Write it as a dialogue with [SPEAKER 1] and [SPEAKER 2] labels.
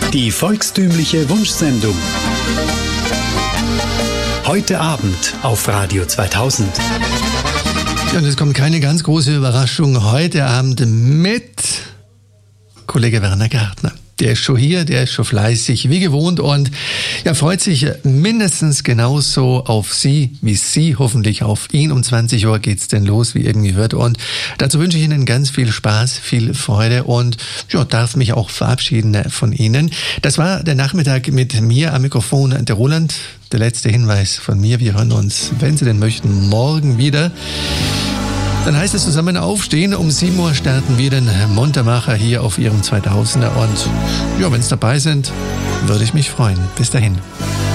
[SPEAKER 1] Die volkstümliche Wunschsendung. Heute Abend auf Radio 2000.
[SPEAKER 2] Ja, und es kommt keine ganz große Überraschung heute Abend mit Kollege Werner Gärtner. Der ist schon hier, der ist schon fleißig, wie gewohnt, und er freut sich mindestens genauso auf Sie, wie Sie hoffentlich auf ihn. Um 20 Uhr geht's denn los, wie eben gehört. Und dazu wünsche ich Ihnen ganz viel Spaß, viel Freude und ja, darf mich auch verabschieden von Ihnen. Das war der Nachmittag mit mir am Mikrofon, der Roland. Der letzte Hinweis von mir. Wir hören uns, wenn Sie denn möchten, morgen wieder. Dann heißt es zusammen aufstehen. Um 7 Uhr starten wir den Muntermacher hier auf Ihrem 2000er. Und ja, wenn Sie dabei sind, würde ich mich freuen. Bis dahin.